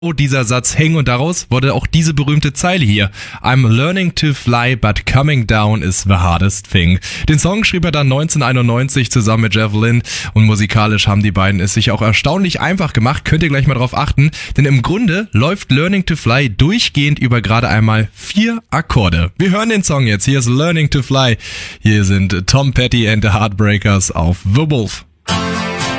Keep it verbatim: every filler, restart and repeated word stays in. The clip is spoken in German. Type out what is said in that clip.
dieser Satz hängen und daraus wurde auch diese berühmte Zeile hier. I'm learning to fly, but coming down is the hardest thing. Den Song schrieb er dann neunzehnhunderteinundneunzig zusammen mit Jeff Lynne und musikalisch haben die beiden es sich auch erstaunlich einfach gemacht. Könnt ihr gleich mal drauf achten, denn im Grunde läuft Learning to Fly durchgehend über gerade einmal vier Akkorde. Wir hören den Song jetzt. Hier ist Learning to Fly. Hier sind Tom Petty and the Heartbreakers auf The Wolf.